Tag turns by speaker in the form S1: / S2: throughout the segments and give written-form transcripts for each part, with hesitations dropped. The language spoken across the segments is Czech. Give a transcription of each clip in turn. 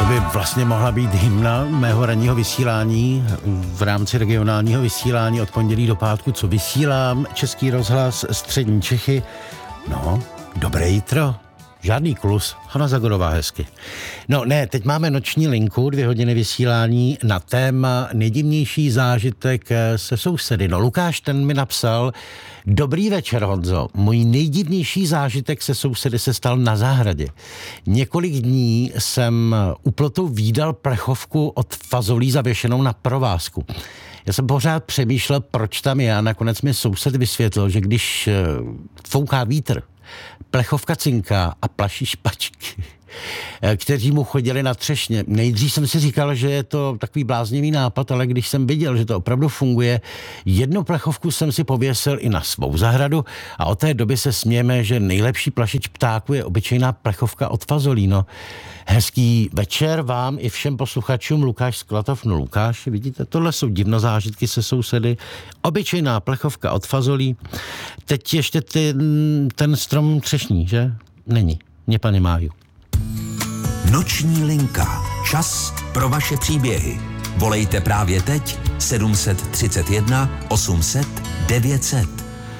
S1: by vlastně mohla být hymna mého ranního vysílání v rámci regionálního vysílání od pondělí do pátku, co vysílám Český rozhlas Střední Čechy. No, dobré jitro. Žádný klus. Hana Zagorová hezky. No ne, teď máme noční linku, 2 hodiny vysílání na téma nejdivnější zážitek se sousedy. No Lukáš, ten mi napsal: Dobrý večer, Honzo. Můj nejdivnější zážitek se sousedy se stal na zahradě. Několik dní jsem u plotu vídal plechovku od fazolí zavěšenou na provázku. Já jsem pořád přemýšlel, proč tam je, a nakonec mi soused vysvětlil, že když fouká vítr, plechovka cinká a plaší špačky, kteří mu chodili na třešně. Nejdřív jsem si říkal, že je to takový bláznivý nápad, ale když jsem viděl, že to opravdu funguje, jednu plechovku jsem si pověsil i na svou zahradu a od té doby se smějeme, že nejlepší plašič ptáků je obyčejná plechovka od fazolí. No, hezký večer vám i všem posluchačům, Lukáš z Klatov. No Lukáš, vidíte, tohle jsou divnozážitky se sousedy. Obyčejná plechovka od fazolí. Teď ještě ten strom třešní, že? Není. Mě pane Máju.
S2: Noční linka. Čas pro vaše příběhy. Volejte právě teď 731 800 900.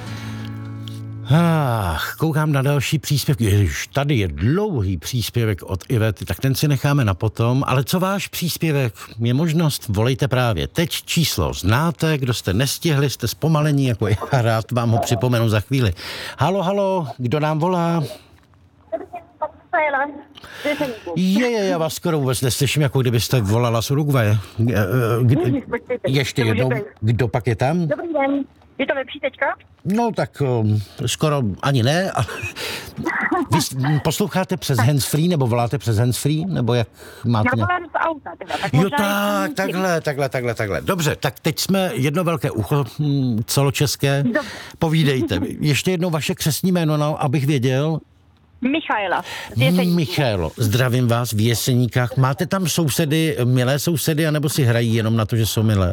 S1: Koukám na další příspěvky. Ježiš, tady je dlouhý příspěvek od Ivety, tak ten si necháme na potom. Ale co váš příspěvek? Je možnost, volejte právě teď. Číslo znáte, kdo jste nestihli, jste zpomalení, jako já, rád vám ho připomenu za chvíli. Halo, kdo nám volá? Já vás skoro vůbec neslyším, jako kdybyste volala z Uruguaye. Ještě jednou, kdo pak je tam?
S3: Dobrý den, je to lepší teďka?
S1: No tak skoro ani ne, ale vy posloucháte přes handsfree, nebo voláte přes handsfree, nebo jak máte?
S3: Já volám z auta teda. Tak
S1: jo, takhle. Dobře, tak teď jsme jedno velké ucho celočeské. Povídejte. Ještě jednou vaše křestní jméno, no, abych věděl.
S3: Michaela.
S1: Michaelo, zdravím vás v Jeseníkách. Máte tam sousedy, milé sousedy, anebo si hrají jenom na to, že jsou milé?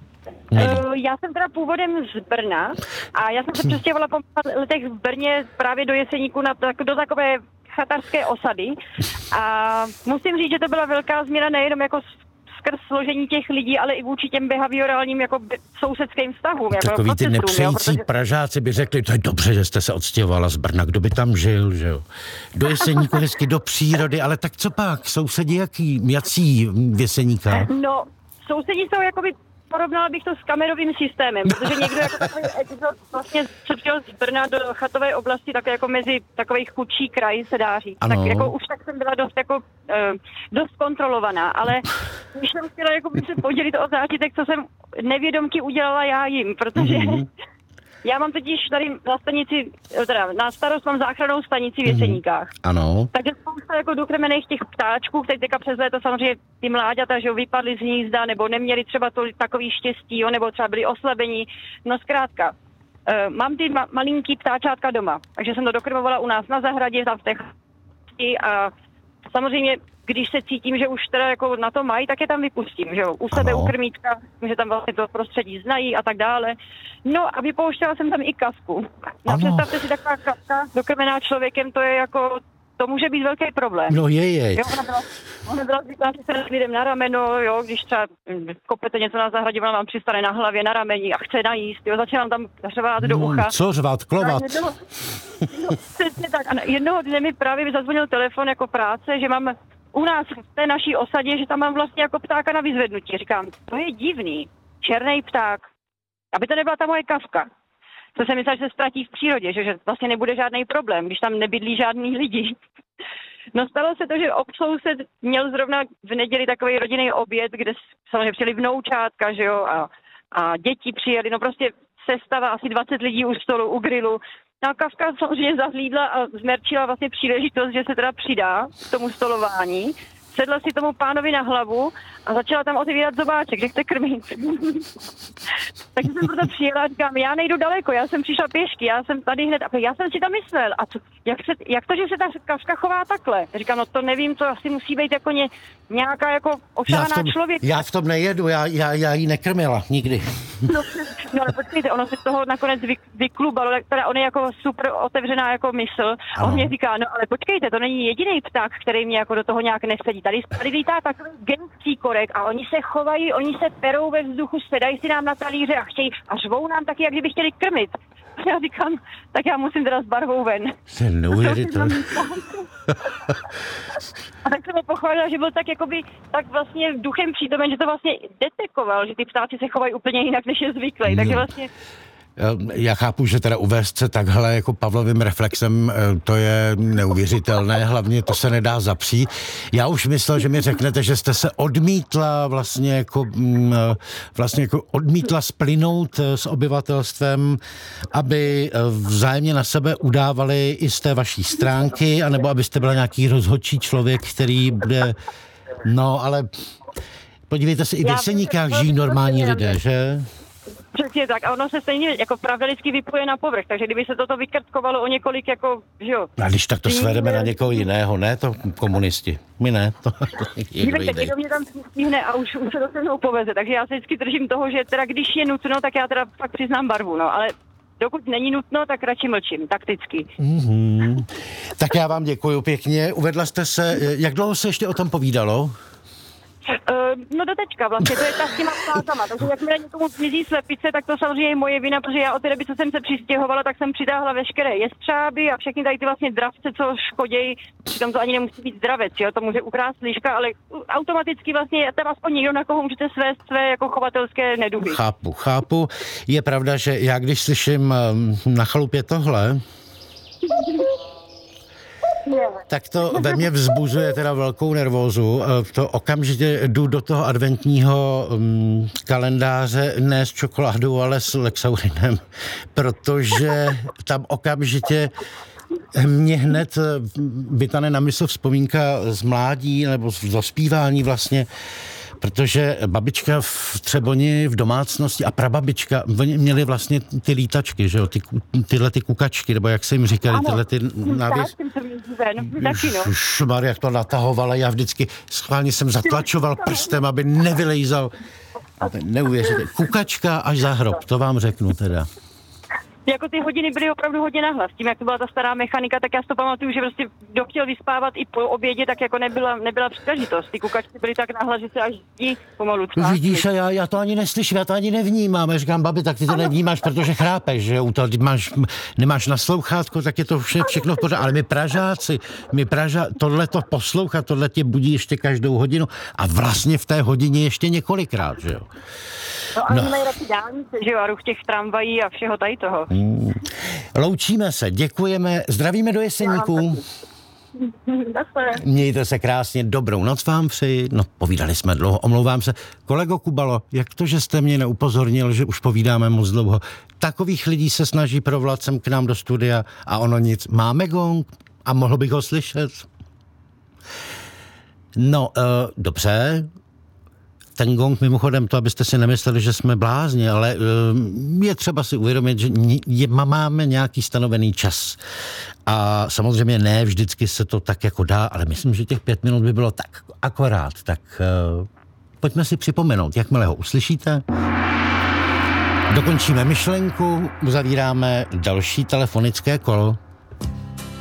S3: Já jsem teda původem z Brna a já jsem se přestěhovala po letech v Brně právě do Jeseníku do takové chatarské osady a musím říct, že to byla velká změna nejenom jako skrz složení těch lidí, ale i vůči těm behaviorálním jako sousedským vztahům.
S1: Takový
S3: jako
S1: ty nepřející
S3: protože
S1: Pražáci by řekli, to je dobře, že jste se odstěhovala z Brna, kdo by tam žil, že jo. Do Jeseníku hezky, do přírody, ale tak co pak? Sousedi jací v Jeseníkách?
S3: No, sousedi jsou jakoby, porovnala bych to s kamerovým systémem, protože někdo jako takový epizod vlastně přijel z Brna do chatové oblasti, tak jako mezi takovej chudší kraj se dá říct.
S1: Ano.
S3: Tak jako už tak jsem byla dost kontrolovaná, ale už jsem chtěla jako se podělit o zážitek, co jsem nevědomky udělala já jim, protože já mám totiž tady na stanici, teda na starost mám záchrannou stanici v Jeseníkách.
S1: Ano.
S3: Takže spousta jako dokrmených těch ptáčků, kteří teďka přes léto samozřejmě ty mláďata, že jo, vypadly z hnízda, nebo neměli třeba takový štěstí, jo, nebo třeba byli oslabení. No zkrátka, mám ty malinký ptáčátka doma, takže jsem to dokrmovala u nás na zahradě, tam v té a samozřejmě, když se cítím, že už teda jako na to mají, tak je tam vypustím, že jo, u sebe, u krmítka, že tam vlastně to prostředí znají a tak dále. No a vypouštěla jsem tam i kavku. No představte si, taková kavka dokrmená člověkem, to je jako, to může být velký problém.
S1: No je.
S3: Jo, ona byla zvyklá, že se lidem na rameno, jo, když třeba kopete něco na zahradě, ona vám přistane na hlavě, na rameni a chce najíst, jo, začínám tam řvát do ucha.
S1: Co řvát, klovat?
S3: Přesně tak. A jednoho dne mi právě zazvonil telefon jako práce, že mám u nás v té naší osadě, že tam mám vlastně jako ptáka na vyzvednutí. Říkám, to je divný, černý pták, aby to nebyla ta moje kavka. To jsem myslela, že se ztratí v přírodě, že vlastně nebude žádný problém, když tam nebydlí žádný lidi. No stalo se to, že soused měl zrovna v neděli takový rodinný oběd, kde samozřejmě přijeli vnoučátka, že jo, a děti přijeli, no prostě sestava asi 20 lidí u stolu, u grilu. No a kavka samozřejmě zahlídla a zmerčila vlastně příležitost, že se teda přidá k tomu stolování. Sedla si tomu pánovi na hlavu a začala tam otevírat zobáček, že chce krmit. Takže jsem proto přijela a říkám, já nejdu daleko, já jsem přišla pěšky, já jsem tady hned, a já jsem si to myslel, a jak to, že se ta kavka chová takhle? Říkám, no to nevím, to asi musí být jako nějaká jako ošahaná člověk.
S1: Já v tom nejedu, já ji nekrmila nikdy.
S3: No ale počkejte, ono se z toho nakonec vyklubalo, teda on je jako super otevřená jako mysl a on mě říká, no ale počkejte, to není jediný pták, který mě jako do toho nějak nesedí. Tady lítá takový genský korek a oni se chovají, oni se perou ve vzduchu, sedají si nám na talíře a chtějí a řvou nám taky, jak kdyby chtěli krmit. A já říkám, tak já musím teda s barvou ven.
S1: To je neuvěřitelné.
S3: A tak jsem ho pochválila, že byl tak jakoby, tak vlastně duchem přítomen, že to vlastně detekoval, že ty ptáci se chovají úplně jinak, než je zvyklý. Takže vlastně...
S1: Já chápu, že teda uvést se takhle jako Pavlovým reflexem, to je neuvěřitelné, hlavně to se nedá zapřít. Já už myslel, že mi řeknete, že jste se odmítla vlastně jako odmítla splynout s obyvatelstvem, aby vzájemně na sebe udávali i z té vaší stránky, anebo abyste byla nějaký rozhodčí člověk, který bude, no ale podívejte se, i v Jeseníkách žijí normální lidé, že?
S3: Přesně tak, a ono se stejně jako pravda vždycky vypluje na povrch, takže kdyby se toto vykrtkovalo o několik jako, že jo.
S1: A když tak to svedeme na někoho jiného, ne to komunisti, my ne. To
S3: někdo mě tam stihne a už se to se mnou poveze, takže já se vždycky držím toho, že teda když je nutno, tak já teda fakt přiznám barvu, no, ale dokud není nutno, tak radši mlčím, takticky.
S1: Mm-hmm. Tak já vám děkuju pěkně, uvedla jste se, jak dlouho se ještě o tom povídalo?
S3: No do teďka vlastně, to je ta s těma ptákama, takže jakmile někomu zmizí slepice, tak to samozřejmě je moje vina, protože já od té doby, co jsem se přistěhovala, tak jsem přitáhla veškeré jestřáby a všechny tady ty vlastně dravce, co škodějí, přitom to ani nemusí být zdravec, jo, to může ukrást liška, ale automaticky vlastně je tam aspoň někdo, na koho můžete svést své jako chovatelské neduhy.
S1: Chápu. Je pravda, že já když slyším na chalupě tohle, tak to ve mně vzbuzuje teda velkou nervózu. To okamžitě jdu do toho adventního kalendáře ne s čokoládou, ale s Lexaurinem, protože tam okamžitě mě hned vytane na mysl vzpomínka z mládí nebo z dospívání vlastně, protože babička v Třeboni v domácnosti a prababička, oni měli vlastně ty lítačky, že jo, tyhle ty kukačky, nebo jak se jim říkali, tyhle ty návěs. Šmar, jak to natahovala, já vždycky schválně jsem zatlačoval prstem, aby nevylejzal. Neuvěříte, kukačka až za hrob, to vám řeknu teda.
S3: Jako ty hodiny byly opravdu hodně nahlas. Tím, jak to byla ta stará mechanika, tak já si to pamatuju, že prostě kdo chtěl vyspávat i po obědě, tak jako nebyla příležitost. Ty kukačky byly tak nahlas, že se až zdí pomalu.
S1: Vidíš, a já to ani neslyším, já to ani nevnímám. Já říkám, babi, tak ty to nevnímáš, protože chrápeš, že u toho nemáš naslouchátko, tak je to všechno v pořádku. Ale my Pražáci, tohleto poslouchat, tohle tě budí ještě každou hodinu a vlastně v té hodině ještě několikrát, že jo.
S3: No a mají radši dálnice, že jo, a ruch těch tramvají a všeho tady toho.
S1: Loučíme se, děkujeme, zdravíme do Jeseníků. Mějte se krásně, dobrou noc vám přeji. No, povídali jsme dlouho, omlouvám se. Kolego Kubalo, jak to, že jste mě neupozornil, že už povídáme moc dlouho? Takových lidí se snaží provolat sem k nám do studia a ono nic. Máme gong a mohl bych ho slyšet? No, dobře. Ten gong mimochodem, to abyste si nemysleli, že jsme blázni, ale je třeba si uvědomit, že máme nějaký stanovený čas. A samozřejmě ne vždycky se to tak jako dá, ale myslím, že těch 5 minut by bylo tak akorát. Tak pojďme si připomenout, jakmile ho uslyšíte. Dokončíme myšlenku, uzavíráme další telefonické kolo.